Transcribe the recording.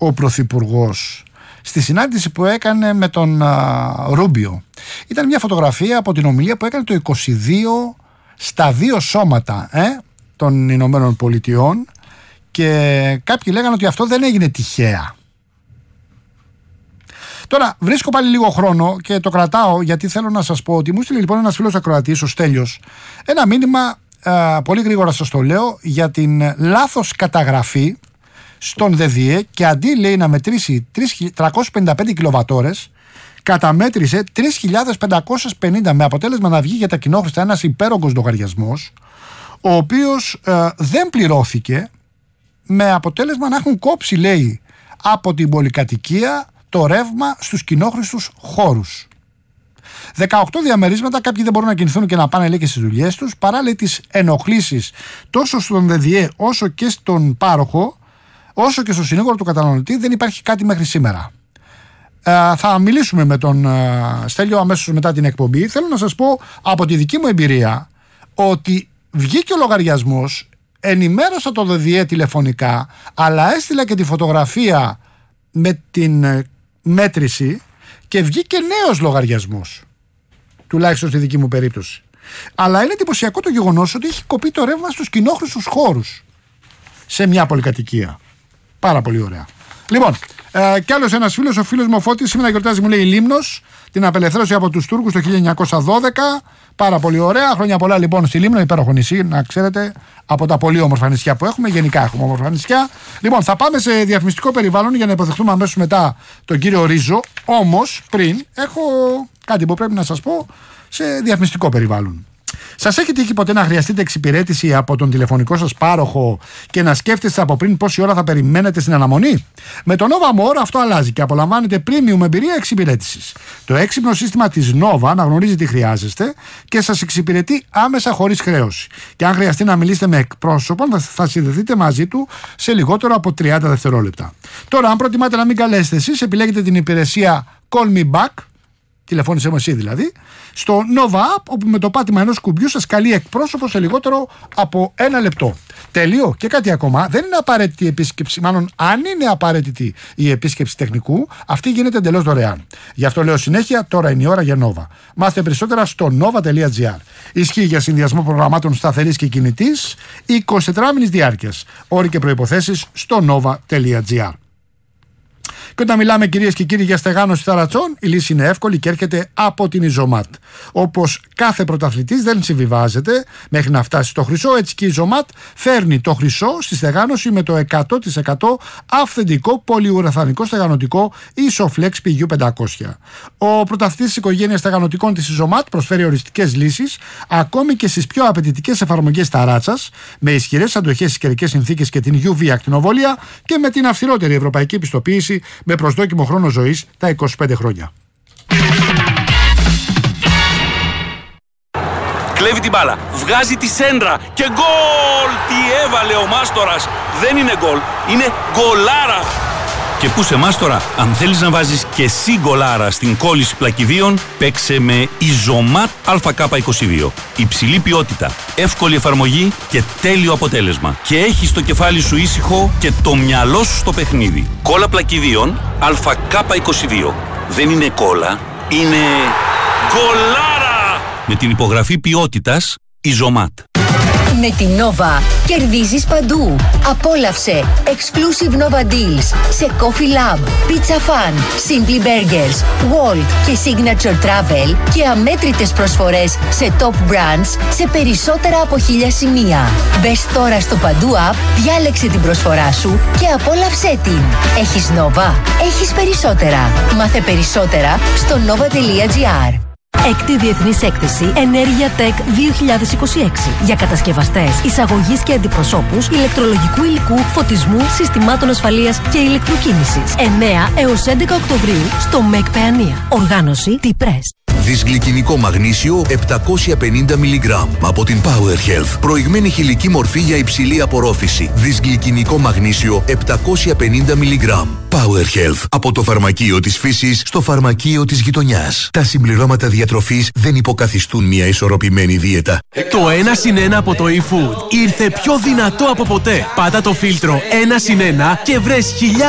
ο Πρωθυπουργός στη συνάντηση που έκανε με τον Ρούμπιο. Ήταν μια φωτογραφία από την ομιλία που έκανε το 22 στα δύο σώματα των Ηνωμένων Πολιτειών, και κάποιοι λέγανε ότι αυτό δεν έγινε τυχαία. Τώρα βρίσκω πάλι λίγο χρόνο και το κρατάω, γιατί θέλω να σας πω ότι μου στείλε λοιπόν ένας φίλος ακροατής, ο Στέλιος, ένα μήνυμα, πολύ γρήγορα σας το λέω, για την λάθος καταγραφή στον ΔΔΕ, και αντί, λέει, να μετρήσει 355 κιλοβατόρες, καταμέτρησε 3.550, με αποτέλεσμα να βγει για τα κοινόχρηστα ένας υπέρογκος λογαριασμός, ο οποίος δεν πληρώθηκε, με αποτέλεσμα να έχουν κόψει, λέει, από την πολυκατοικία το ρεύμα στους κοινόχρηστους χώρους. 18 διαμερίσματα, κάποιοι δεν μπορούν να κινηθούν και να πάνε, λέει, και στις δουλειές τους, παρά, λέει, τις ενοχλήσεις τόσο στον ΔΔΕ όσο και στον πάροχο, όσο και στο συνήγορο του καταναλωτή. Δεν υπάρχει κάτι μέχρι σήμερα. Θα μιλήσουμε με τον Στέλιο αμέσως μετά την εκπομπή. Θέλω να σας πω από τη δική μου εμπειρία ότι βγήκε ο λογαριασμός, ενημέρωσα το ΔΔΕ τηλεφωνικά, αλλά έστειλα και τη φωτογραφία με την μέτρηση και βγήκε νέος λογαριασμός, τουλάχιστον στη δική μου περίπτωση. Αλλά είναι εντυπωσιακό το γεγονός ότι έχει κοπεί το ρεύμα στους κοινόχρηστους χώρους σε μια πολυκατοικία. Πάρα πολύ ωραία. Λοιπόν, κι άλλος ένας φίλος, ο φίλος μου ο Φώτης, σήμερα γιορτάζει, μου λέει, η Λίμνος, την απελευθέρωση από τους Τούρκους το 1912. Πάρα πολύ ωραία. Χρόνια πολλά λοιπόν στη Λίμνο, υπέροχο νησί, να ξέρετε, από τα πολύ όμορφα νησιά που έχουμε. Γενικά έχουμε όμορφα νησιά. Λοιπόν, θα πάμε σε διαφημιστικό περιβάλλον για να υποδεχτούμε αμέσως μετά τον κύριο Ρίζο. Όμως, πριν, έχω κάτι που πρέπει να σας πω σε διαφημιστικό περιβάλλον. Σας έχει τύχει ποτέ να χρειαστείτε εξυπηρέτηση από τον τηλεφωνικό σας πάροχο και να σκέφτεστε από πριν πόση ώρα θα περιμένετε στην αναμονή? Με το Nova More αυτό αλλάζει και απολαμβάνετε premium εμπειρία εξυπηρέτησης. Το έξυπνο σύστημα της Nova αναγνωρίζει τι χρειάζεστε και σας εξυπηρετεί άμεσα χωρίς χρέωση. Και αν χρειαστεί να μιλήσετε με εκπρόσωπο, θα συνδεθείτε μαζί του σε λιγότερο από 30 δευτερόλεπτα. Τώρα, αν προτιμάτε να μην καλέσετε εσείς, επιλέγετε την υπηρεσία Call Me Back. Τηλεφώνησέ μου εσύ δηλαδή, στο Nova App, όπου με το πάτημα ενός κουμπιού σας καλεί εκπρόσωπο σε λιγότερο από 1 λεπτό. Τέλειο. Και κάτι ακόμα, δεν είναι απαραίτητη η επίσκεψη, μάλλον αν είναι απαραίτητη η επίσκεψη τεχνικού, αυτή γίνεται εντελώς δωρεάν. Γι' αυτό λέω συνέχεια, τώρα είναι η ώρα για Nova. Μάθετε περισσότερα στο nova.gr. Ισχύει για συνδυασμό προγραμμάτων σταθερής και κινητής 24 μήνες διάρκειας. Όροι και προϋποθέσεις στο nova.gr. Και όταν μιλάμε, κυρίες και κύριοι, για στεγάνωση θαρατσών, η λύση είναι εύκολη και έρχεται από την Ιζωμάτ. Όπως κάθε πρωταθλητής δεν συμβιβάζεται μέχρι να φτάσει στο χρυσό, έτσι και η Ιζωμάτ φέρνει το χρυσό στη στεγάνωση με το 100% αυθεντικό πολυουραθανικό στεγανοτικό Isoflex PU500. Ο πρωταθλητής της οικογένειας στεγανοτικών της Ιζωμάτ προσφέρει οριστικές λύσεις ακόμη και στις πιο απαιτητικές εφαρμογές ταράτσας, με ισχυρές αντοχές στις καιρικές συνθήκες και την UV ακτινοβολία και με την αυστηρότερη ευρωπαϊκή πιστοποίηση, με προσδόκιμο χρόνο ζωής τα 25 χρόνια. Κλέβει την μπάλα, βγάζει τη σέντρα και γκολ! Τι έβαλε ο Μάστορας! Δεν είναι γκολ, είναι γκολάρα! Και πού σε Μάστορα, αν θέλεις να βάζεις και εσύ γκολάρα στην κόλληση πλακιδίων, παίξε με Ιζωμάτ ΑΚ22. Υψηλή ποιότητα, εύκολη εφαρμογή και τέλειο αποτέλεσμα. Και έχεις το κεφάλι σου ήσυχο και το μυαλό σου στο παιχνίδι. Κόλλα πλακιδίων ΑΚ22. Δεν είναι κόλλα, είναι γκολάρα! Με την υπογραφή ποιότητας Ιζωμάτ. Με την Nova κερδίζεις παντού. Απόλαυσε exclusive Nova Deals σε Coffee Lab, Pizza Fun, Simply Burgers, Walt και Signature Travel και αμέτρητες προσφορές σε top brands σε περισσότερα από 1000 σημεία. Μπες τώρα στο Παντού App, διάλεξε την προσφορά σου και απόλαυσέ την. Έχεις Nova, έχεις περισσότερα. Μάθε περισσότερα στο nova.gr. Έκτη Διεθνής Έκθεση Ενέργεια Tech 2026 για κατασκευαστές, εισαγωγής και αντιπροσώπους ηλεκτρολογικού υλικού, φωτισμού, συστημάτων ασφαλείας και ηλεκτροκίνησης. 9 έως 11 Οκτωβρίου στο ΜΕΚ Παιανία. Οργάνωση T-Press. Δυσγλυκινικό μαγνήσιο 750 mg από την Power Health. Προηγμένη χηλική μορφή για υψηλή απορρόφηση. Δυσγλυκινικό μαγνήσιο 750 mg. Power Health. Από το φαρμακείο της φύσης στο φαρμακείο της γειτονιάς. Τα συμπληρώματα διατροφής δεν υποκαθιστούν μια ισορροπημένη δίαιτα. Το 1+1 από το eFood ήρθε πιο δυνατό από ποτέ. Πάτα το φίλτρο 1+1 και βρες χιλιάδες